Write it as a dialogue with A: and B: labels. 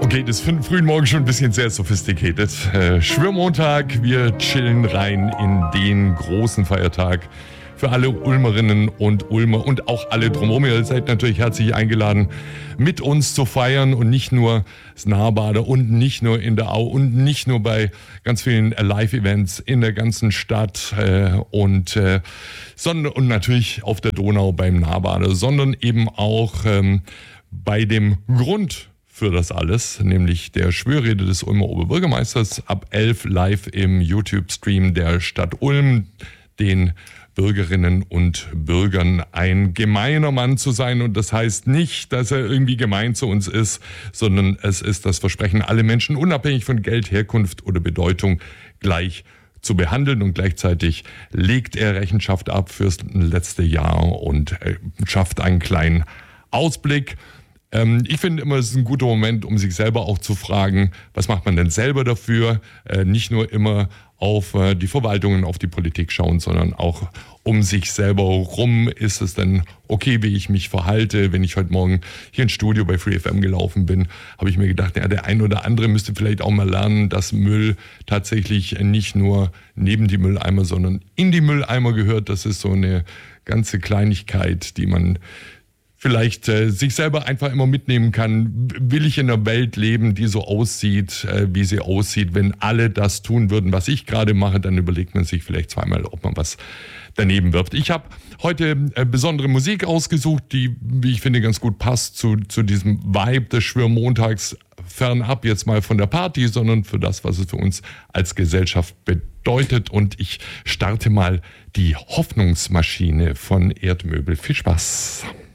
A: Okay, das finden frühen Morgen schon ein bisschen sehr sophisticated. Schwörmontag, wir chillen rein in den großen Feiertag für alle Ulmerinnen und Ulmer und auch alle drumherum. Ihr seid natürlich herzlich eingeladen, mit uns zu feiern und nicht nur das Nahbader und nicht nur in der Au und nicht nur bei ganz vielen Live-Events in der ganzen Stadt sondern und natürlich auf der Donau beim Nahbader, sondern eben auch bei dem Grund für das alles, nämlich der Schwörrede des Ulmer Oberbürgermeisters ab 11 live im YouTube-Stream der Stadt Ulm, den Bürgerinnen und Bürgern ein gemeiner Mann zu sein. Und das heißt nicht, dass er irgendwie gemein zu uns ist, sondern es ist das Versprechen, alle Menschen unabhängig von Geld, Herkunft oder Bedeutung gleich zu behandeln. Und gleichzeitig legt er Rechenschaft ab fürs letzte Jahr und schafft einen kleinen Ausblick. Ich finde immer, es ist ein guter Moment, um sich selber auch zu fragen, was macht man denn selber dafür? Nicht nur immer auf die Verwaltungen, auf die Politik schauen, sondern auch um sich selber rum. Ist es denn okay, wie ich mich verhalte? Wenn ich heute Morgen hier ins Studio bei Free FM gelaufen bin, habe ich mir gedacht, ja, der ein oder andere müsste vielleicht auch mal lernen, dass Müll tatsächlich nicht nur neben die Mülleimer, sondern in die Mülleimer gehört. Das ist so eine ganze Kleinigkeit, die man vielleicht sich selber einfach immer mitnehmen kann. Will ich in einer Welt leben, die so aussieht, wie sie aussieht? Wenn alle das tun würden, was ich gerade mache, dann überlegt man sich vielleicht zweimal, ob man was daneben wirft. Ich habe heute besondere Musik ausgesucht, die, wie ich finde, ganz gut passt zu diesem Vibe des Schwörmontags, fernab jetzt mal von der Party, sondern für das, was es für uns als Gesellschaft bedeutet. Und ich starte mal die Hoffnungsmaschine von Erdmöbel. Viel Spaß!